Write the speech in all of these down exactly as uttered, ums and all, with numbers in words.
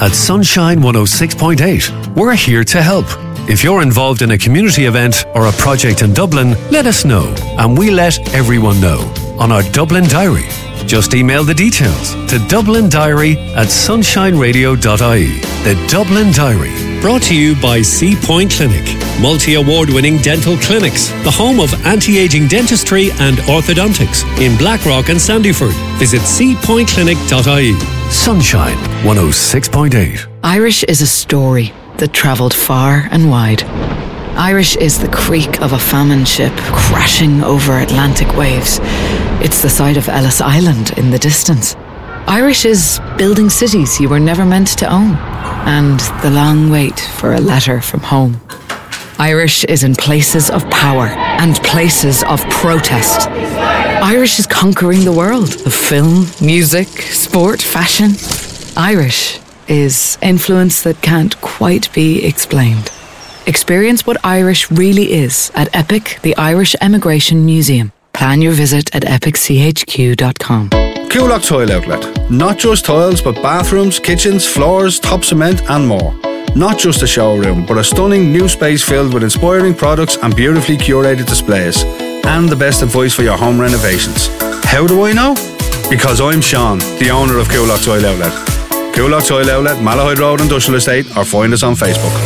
at Sunshine one oh six point eight. We're here to help. If you're involved in a community event or a project in Dublin, let us know, and we let everyone know on our Dublin Diary. Just email the details to dublin diary at sunshine radio dot I E. The Dublin Diary. Brought to you by Sea Point Clinic, multi-award-winning dental clinics, the home of anti-aging dentistry and orthodontics in Blackrock and Sandyford. Visit sea point clinic dot I E. Sunshine one oh six point eight. Irish is a story that travelled far and wide. Irish is the creak of a famine ship crashing over Atlantic waves. It's the sight of Ellis Island in the distance. Irish is building cities you were never meant to own, and the long wait for a letter from home. Irish is in places of power and places of protest. Irish is conquering the world of film, music, sport, fashion. Irish is influence that can't quite be explained. Experience what Irish really is at EPIC, the Irish Emigration Museum. Plan your visit at epic c h q dot com. Coolock Tile Outlet. Not just tiles, but bathrooms, kitchens, floors, top cement and more. Not just a showroom, but a stunning new space filled with inspiring products and beautifully curated displays. And the best advice for your home renovations. How do I know? Because I'm Sean, the owner of Coolock Tile Outlet. Coolock Tile Outlet, Malahide Road Industrial Estate, or find us on Facebook.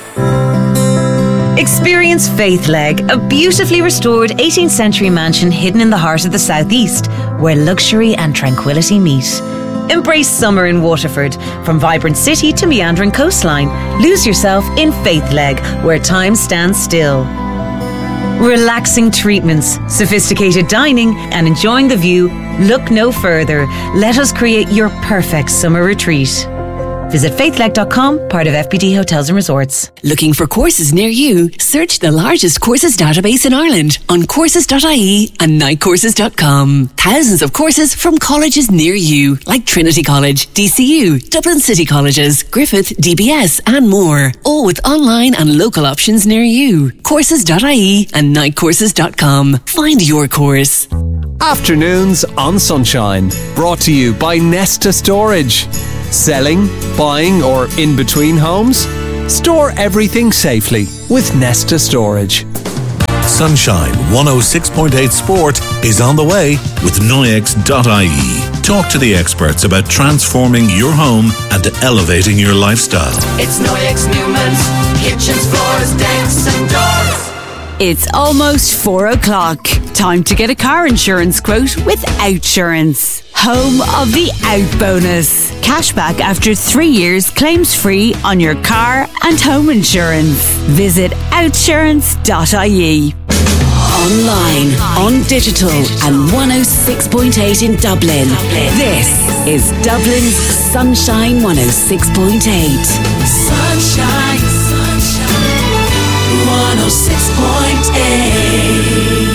Experience Faithleg, a beautifully restored eighteenth century mansion hidden in the heart of the southeast, where luxury and tranquility meet. Embrace summer in Waterford. From vibrant city to meandering coastline, lose yourself in Faithleg, where time stands still. Relaxing treatments, sophisticated dining, and enjoying the view. Look no further. Let us create your perfect summer retreat. Visit faithleg dot com, part of F B D Hotels and Resorts. Looking for courses near you? Search the largest courses database in Ireland on courses dot I E and night courses dot com. Thousands of courses from colleges near you, like Trinity College, D C U, Dublin City Colleges, Griffith, D B S and more. All with online and local options near you. courses dot I E and night courses dot com. Find your course. Afternoons on Sunshine. Brought to you by Nesta Storage. Selling, buying or in between homes? Store everything safely with Nesta Storage. Sunshine one oh six point eight Sport is on the way with Noyex dot I E. Talk to the experts about transforming your home and elevating your lifestyle. It's Noyex Newman's kitchens, floors, decks and doors. It's almost four o'clock. Time to get a car insurance quote with Outsurance. Home of the Out Bonus. Cashback after three years, claims free on your car and home insurance. Visit outsurance dot I E. Online, on digital and one oh six point eight in Dublin. This is Dublin's Sunshine one oh six point eight. Sunshine, sunshine, one oh six point eight.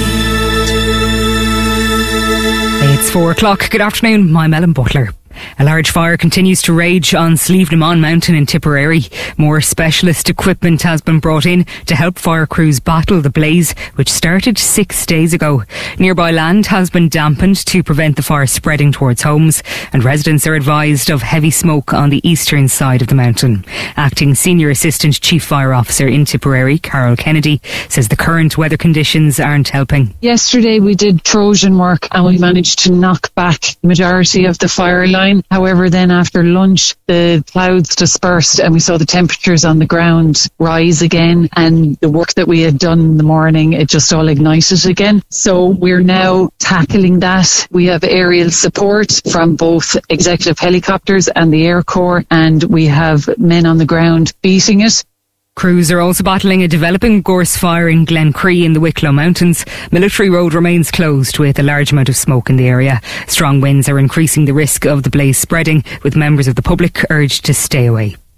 It's four o'clock. Good afternoon. I'm Ellen Butler. A large fire continues to rage on Slievenamon Mountain in Tipperary. More specialist equipment has been brought in to help fire crews battle the blaze, which started six days ago. Nearby land has been dampened to prevent the fire spreading towards homes, and residents are advised of heavy smoke on the eastern side of the mountain. Acting Senior Assistant Chief Fire Officer in Tipperary, Carol Kennedy, says the current weather conditions aren't helping. Yesterday we did Trojan work and we managed to knock back the majority of the fire line. However, then after lunch, the clouds dispersed and we saw the temperatures on the ground rise again, and the work that we had done in the morning, it just all ignited again. So we're now tackling that. We have aerial support from both executive helicopters and the Air Corps, and we have men on the ground beating it. Crews are also battling a developing gorse fire in Glencree in the Wicklow Mountains. Military Road remains closed with a large amount of smoke in the area. Strong winds are increasing the risk of the blaze spreading, with members of the public urged to stay away.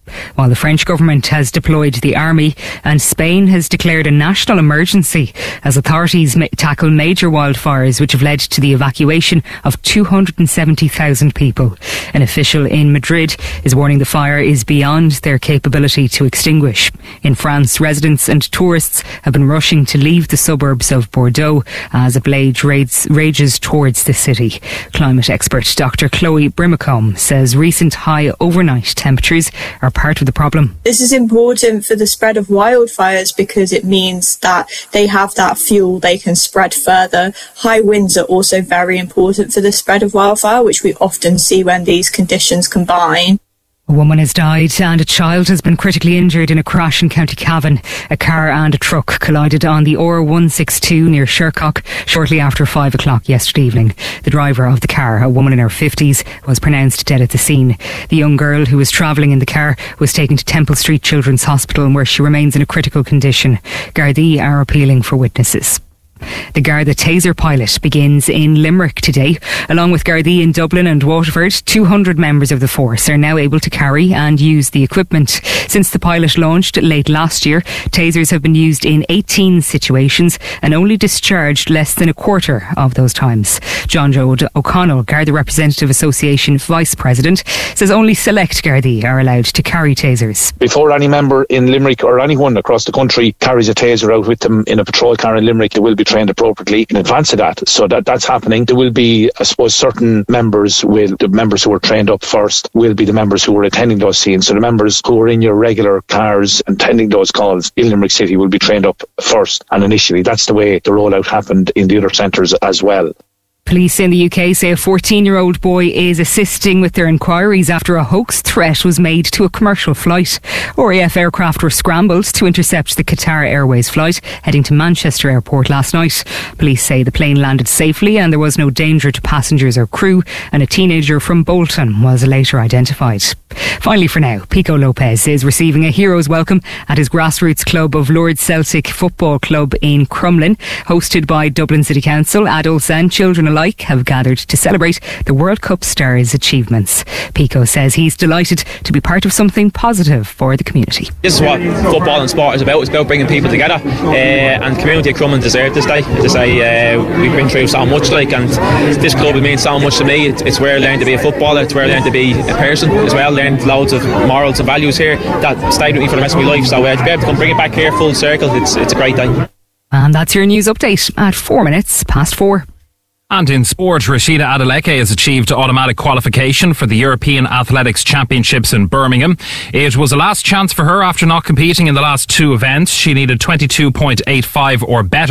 While the French government has deployed the army and Spain has declared a national emergency as authorities ma- tackle major wildfires which have led to the evacuation of two hundred seventy thousand people. An official in Madrid is warning the fire is beyond their capability to extinguish. In France, residents and tourists have been rushing to leave the suburbs of Bordeaux as a blaze raids, rages towards the city. Climate expert Doctor Chloe Brimacombe says recent high overnight temperatures are part of the problem. This is important for the spread of wildfires because it means that they have that fuel they can spread further. High winds are also very important for the spread of wildfire, which we often see when these conditions combine. A woman has died and a child has been critically injured in a crash in County Cavan. A car and a truck collided on the O R one sixty-two near Shercock shortly after five o'clock yesterday evening. The driver of the car, a woman in her fifties, was pronounced dead at the scene. The young girl who was travelling in the car was taken to Temple Street Children's Hospital where she remains in a critical condition. Gardaí are appealing for witnesses. The Garda Taser pilot begins in Limerick today. Along with Gardaí in Dublin and Waterford, two hundred members of the force are now able to carry and use the equipment. Since the pilot launched late last year, tasers have been used in eighteen situations and only discharged less than a quarter of those times. John Joe O'Connell, Garda Representative Association Vice President, says only select Gardaí are allowed to carry tasers. Before any member in Limerick or anyone across the country carries a taser out with them in a patrol car in Limerick, they will be trained appropriately in advance of that. So that that's happening. There will be, I suppose, certain members will, the members who are trained up first will be the members who are attending those scenes. So the members who are in your regular cars attending those calls in Limerick City will be trained up first and initially. That's the way the rollout happened in the other centres as well. Police in the U K say a fourteen-year-old boy is assisting with their inquiries after a hoax threat was made to a commercial flight. R A F aircraft were scrambled to intercept the Qatar Airways flight heading to Manchester Airport last night. Police say the plane landed safely and there was no danger to passengers or crew, and a teenager from Bolton was later identified. Finally for now, Pico Lopez is receiving a hero's welcome at his grassroots club of Lords Celtic Football Club in Crumlin. Hosted by Dublin City Council, adults and children alike have gathered to celebrate the World Cup stars' achievements. Pico says he's delighted to be part of something positive for the community. This is what football and sport is about. It's about bringing people together, uh, and the community of Crumlin deserve this day. To say uh, we've been through so much, like, and this club means so much to me. It's, it's where I learned to be a footballer. It's where I learned to be a person as well. Learned loads of morals and values here that stayed with me for the rest of my life. So uh, to be able to come bring it back here full circle, it's it's a great day. And that's your news update at four minutes past four. And in sport, Rashida Adeleke has achieved automatic qualification for the European Athletics Championships in Birmingham. It was a last chance for her after not competing in the last two events. She needed twenty-two point eight five or better